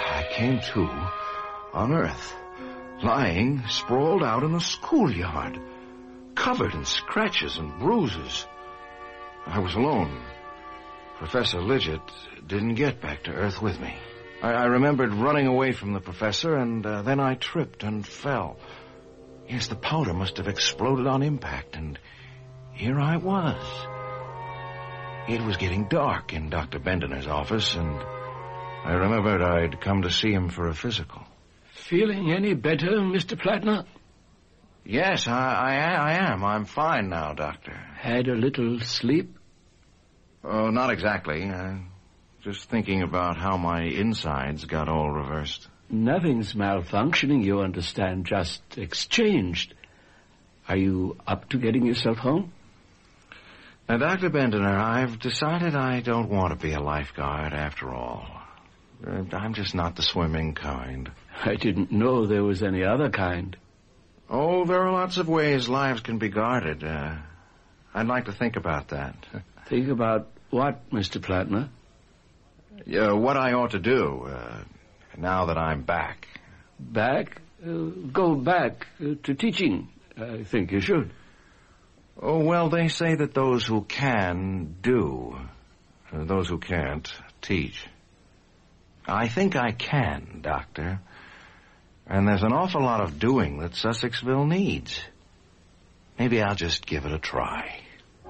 I came to on Earth, lying sprawled out in the schoolyard, covered in scratches and bruises. I was alone. Professor Lidgett didn't get back to Earth with me. I remembered running away from the professor, and then I tripped and fell. Yes, the powder must have exploded on impact, and here I was. It was getting dark in Dr. Bendener's office, and I remembered I'd come to see him for a physical. Feeling any better, Mr. Plattner? Yes, I am. I'm fine now, Doctor. Had a little sleep? Oh, not exactly. Just thinking about how my insides got all reversed. Nothing's malfunctioning, you understand, just exchanged. Are you up to getting yourself home? Now, Dr. Bendener, I've decided I don't want to be a lifeguard after all. I'm just not the swimming kind. I didn't know there was any other kind. Oh, there are lots of ways lives can be guarded. I'd like to think about that. Think about what, Mr. Plattner? What I ought to do, now that I'm back. Back? Go back to teaching. I think you should. Oh, well, they say that those who can do. Those who can't teach. I think I can, Doctor. And there's an awful lot of doing that Sussexville needs. Maybe I'll just give it a try.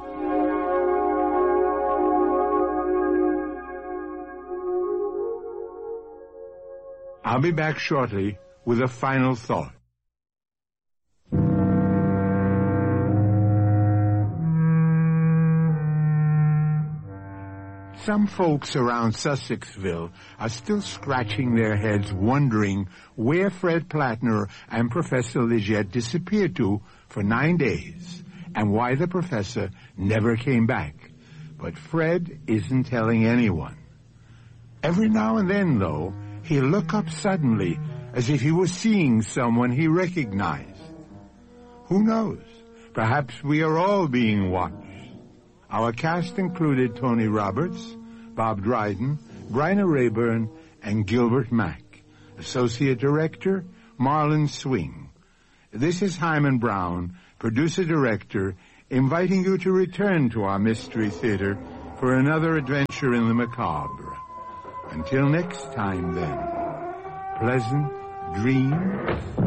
I'll be back shortly with a final thought. Some folks around Sussexville are still scratching their heads wondering where Fred Plattner and Professor Lidgett disappeared to for 9 days and why the professor never came back. But Fred isn't telling anyone. Every now and then, though, he'll look up suddenly as if he was seeing someone he recognized. Who knows? Perhaps we are all being watched. Our cast included Tony Roberts, Bob Dryden, Bryna Rayburn, and Gilbert Mack. Associate Director, Marlon Swing. This is Hyman Brown, Producer-Director, inviting you to return to our Mystery Theater for another adventure in the macabre. Until next time, then, pleasant dreams.